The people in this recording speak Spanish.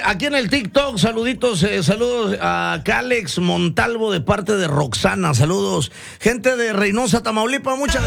aquí en el TikTok, saluditos, saludos a Cálex Montalvo de parte de Roxana, saludos. Gente de Reynosa, Tamaulipas, muchas